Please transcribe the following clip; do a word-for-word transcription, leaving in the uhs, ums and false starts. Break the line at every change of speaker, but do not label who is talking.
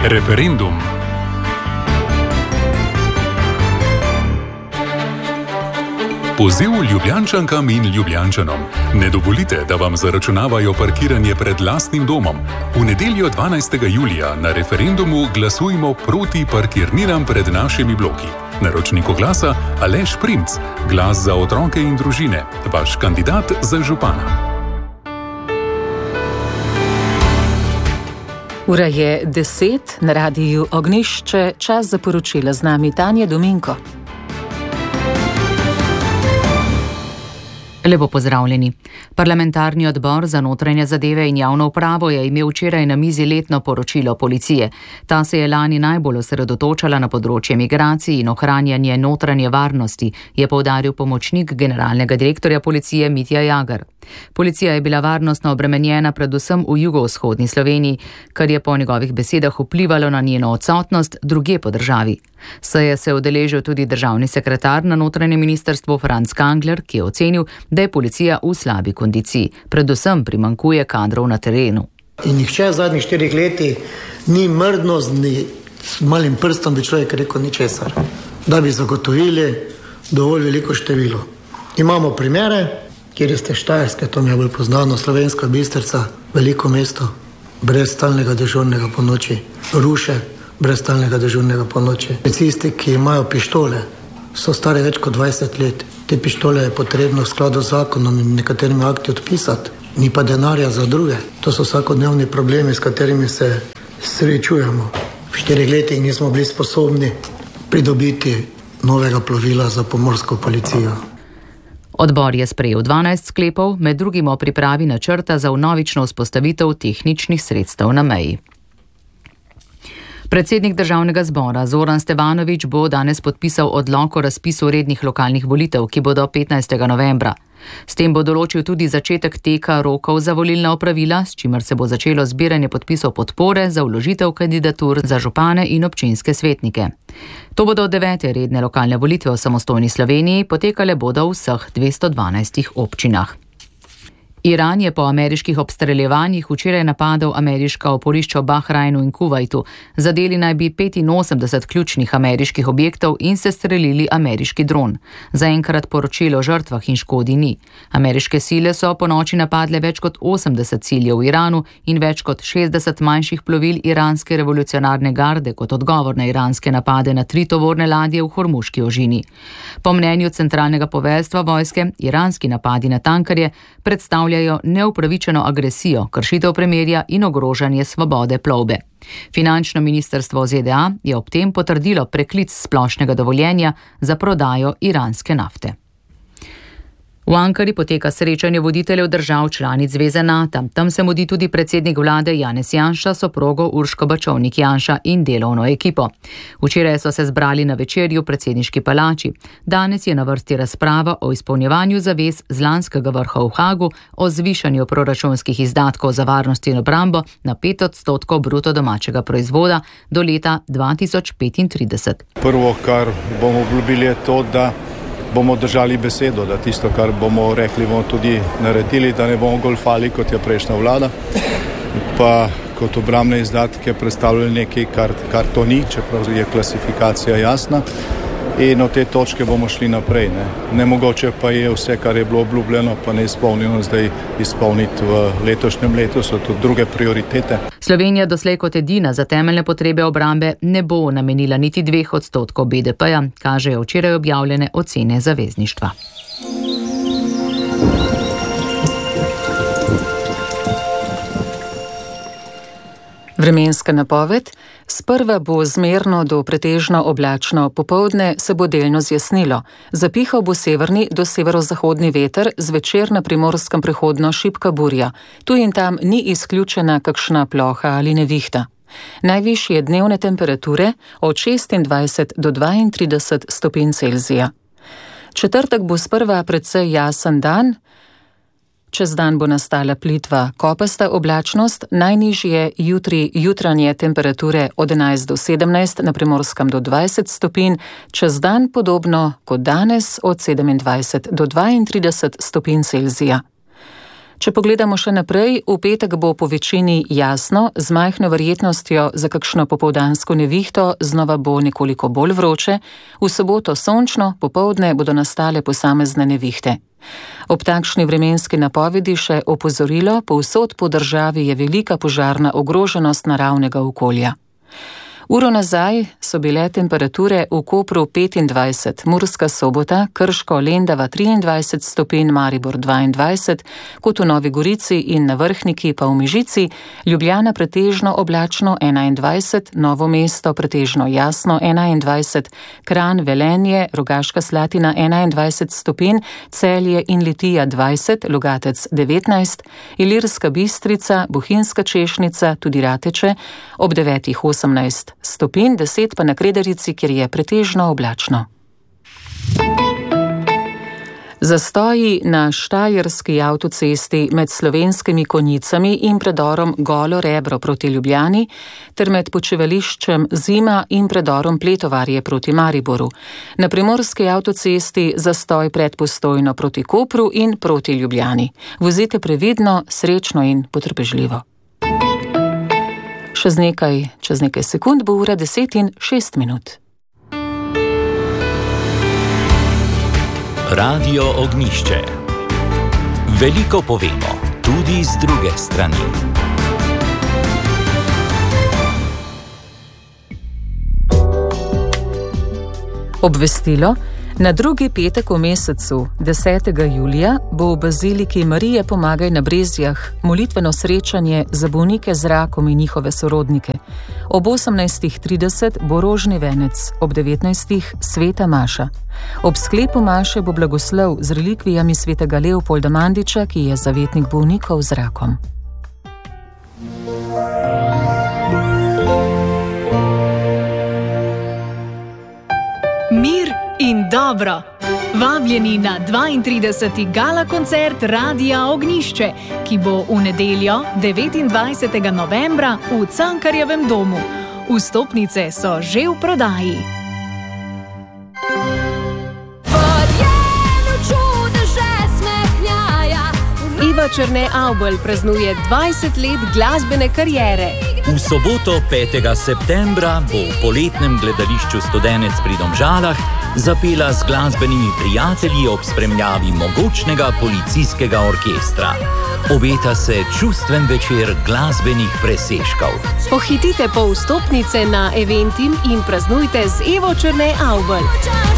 Referendum. Poziv Ljubljančankam in Ljubljančanom. Ne dovolite, da vam zaračunavajo parkiranje pred lastnim domom. V nedeljo dvanajstega julija na referendumu glasujmo proti parkirninam pred našimi bloki. Naročnik oglasa Aleš Primc, Glas za otroke in družine, vaš kandidat za župana.
Ura je deset, na radiju Ognjišče, čas za poročila z nami Tanja Dominko.
Lepo pozdravljeni. Parlamentarni odbor za notranje zadeve in javno upravo je imel včeraj na mizi letno poročilo policije. Ta se je lani najbolj osredotočala na področje migracij in ohranjanje notranje varnosti, je poudaril pomočnik generalnega direktorja policije Mitja Jagar. Policija je bila varnostno obremenjena predvsem v jugovzhodni Sloveniji, kar je po njegovih besedah vplivalo na njeno odsotnost drugje po državi. Seje se je udeležil tudi državni sekretar na notranjem ministrstvu Franc Kangler, ki je ocenil, da je policija v slabi kondiciji, predvsem primanjkuje kadrov na terenu.
In nihče v zadnjih štirih letih ni mrdno z malim prstom bi človek rekel ničesar, da bi zagotovili dovolj veliko število. Imamo primere, kjer ste Štajerske, to mi je bolj poznano, Slovenska Bistrica, veliko mesto, brez stalnega dežurnega po noči, Ruše, brez stalnega dežurnega po noči. Policisti, ki imajo pištole, so stare več kot dvajset let. Te pištole je potrebno v skladu z zakonom in nekaterimi akti odpisati, ni pa denarja za druge. To so vsakodnevni problemi, s katerimi se srečujemo. V štirih letih nismo bili sposobni pridobiti novega plovila za pomorsko policijo.
Odbor je sprejel dvanajst sklepov, med drugim o pripravi načrta za vnovično vzpostavitev tehničnih sredstev na meji. Predsednik državnega zbora Zoran Stevanović bo danes podpisal odlok o razpisu rednih lokalnih volitev, ki bodo petnajstega novembra. S tem bo določil tudi začetek teka rokov za volilna opravila, s čimer se bo začelo zbiranje podpisov podpore za vložitev kandidatur za župane in občinske svetnike. To bodo devete redne lokalne volitve v samostojni Sloveniji, potekale bodo v vseh dvesto dvanajstih občinah. Iran je po ameriških obstreljevanjih včeraj napadel ameriška oporišča v Bahrajnu in Kuvajtu. Zadeli naj bi petinosemdeset ključnih ameriških objektov in se strelili ameriški dron. Zaenkrat poročilo o žrtvah in škodi ni. Ameriške sile so po noči napadle več kot osemdeset ciljev v Iranu in več kot šestdeset manjših plovil iranske revolucionarne garde kot odgovor na iranske napade na tri tovorne ladje v Hormuški ožini. Po mnenju centralnega poveljstva vojske, iranski napadi na tankerje predstavljajo neupravičeno agresijo, kršitev premirja in ogrožanje svobode plovbe. Finančno ministrstvo Z D A je ob tem potrdilo preklic splošnega dovoljenja za prodajo iranske nafte. V Ankari poteka srečanje voditeljev držav članic Zveze NATO. Tam se mudi tudi predsednik vlade Janez Janša, soprogo Urško Bačovnik Janša in delovno ekipo. Včeraj so se zbrali na večerju v predsedniški palači. Danes je na vrsti razprava o izpolnjevanju zavez z lanskega vrha v Hagu o zvišanju proračunskih izdatkov za varnost in obrambo na pet odstotkov bruto domačega proizvoda do leta dva tisoč petintrideset.
Prvo, kar bomo obljubili, je to, da bomo držali besedo, da tisto, kar bomo rekli, bomo tudi naredili, da ne bomo golfali, kot je prejšnja vlada, pa kot obrambne izdatke predstavljali nekaj, kar, kar to ni, čeprav je klasifikacija jasna. In od te točke bomo šli naprej. Ne. Nemogoče pa je vse, kar je bilo obljubljeno, pa ne izpolnjeno, zdaj izpolniti v letošnjem letu, so tudi druge prioritete.
Slovenija doslej kot edina za temeljne potrebe obrambe ne bo namenila niti dveh odstotkov B D P-ja, kažejo včeraj objavljene ocene zavezništva.
Vremenska napoved. Sprva bo zmerno do pretežno oblačno, popoldne se bo delno zjasnilo. Zapihal bo severni do severozahodni veter, zvečer na primorskem prehodno šibka burja. Tu in tam ni izključena kakšna ploha ali nevihta. Najvišje dnevne temperature od šestindvajset do dvaintrideset stopinj Celzija. Četrtek bo sprva precej jasen dan. Čez dan bo nastala plitva kopasta oblačnost, najnižje jutri jutranje temperature od enajst do sedemnajst, na primorskem do dvajset stopinj, čez dan podobno kot danes od sedemindvajset do dvaintrideset stopinj Celzija. Če pogledamo še naprej, v petek bo po večini jasno, z majhno verjetnostjo za kakšno popoldansko nevihto, znova bo nekoliko bolj vroče, v soboto sončno, popoldne bodo nastale posamezne nevihte. Ob takšni vremenski napovedi še opozorilo, povsod po državi je velika požarna ogroženost naravnega okolja. Uro nazaj so bile temperature v Kopru petindvajset, Murska Sobota, Krško, Lendava triindvajset stopinj, Maribor dvaindvajset, kot v Novi Gorici in na Vrhniki pa v Mežici, Ljubljana pretežno oblačno enaindvajset, Novo mesto pretežno jasno enaindvajset, Kranj, Velenje, Rogaška Slatina enaindvajset stopinj, Celje in Litija dvajset, Logatec devetnajst, Ilirska Bistrica, Bohinjska Češnica, tudi Rateče, ob devetih osemnajst stopinj, deset pa na Kredarici, kjer je pretežno oblačno. Zastoji na štajerski avtocesti med Slovenskimi Konjicami in predorom Golo Rebro proti Ljubljani ter med počivališčem Zima in predorom Pletovarje proti Mariboru. Na primorski avtocesti zastoj pred Postojno proti Kopru in proti Ljubljani. Vozite previdno, srečno in potrpežljivo. Še z nekaj, čez nekaj sekund bo ura deset in šest minut.
Radio Ognjišče. Veliko povemo, tudi z druge strani.
Obvestilo. Na drugi petek v mesecu, desetega julija, bo v baziliki Marije Pomagaj na Brezjah molitveno srečanje za bolnike z rakom in njihove sorodnike. Ob osemnajstih trideset bo rožni venec, ob devetnajstih sveta maša. Ob sklepu maše bo blagoslov z relikvijami svetega Leopolda Mandiča, ki je zavetnik bolnikov z rakom.
Mir in dobro. Vabljeni na dvaintrideseti gala koncert Radia Ognjišče, ki bo v nedeljo devetindvajsetega novembra v Cankarjevem domu. Vstopnice so že v prodaji. Eva Černe-Avbelj praznuje dvajset let glasbene kariere.
V soboto petega septembra bo v poletnem gledališču Studenec pri Domžalah zapela z glasbenimi prijatelji ob spremljavi mogočnega policijskega orkestra. Obeta se čustven večer glasbenih presežkov.
Pohitite po vstopnice na Eventim in praznujte z Evo Černe-Avbelj.